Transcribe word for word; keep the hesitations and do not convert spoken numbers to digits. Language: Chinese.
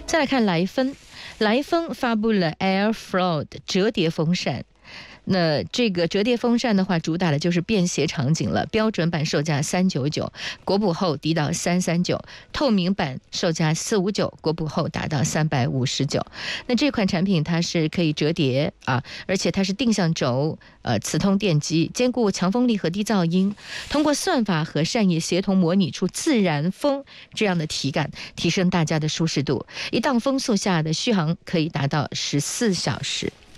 再来看来风，来风发布了 AirFlow 的折叠风扇。那这个折叠风扇的话，主打的就是便携场景了。标准版售价三百九十九，国补后低到三百三十九；透明版售价四百五十九，国补后达到三百五十九。那这款产品它是可以折叠啊，而且它是定向轴呃磁通电机，兼顾强风力和低噪音。通过算法和扇叶协同模拟出自然风这样的体感，提升大家的舒适度。一档风速下的续航可以达到十四小时。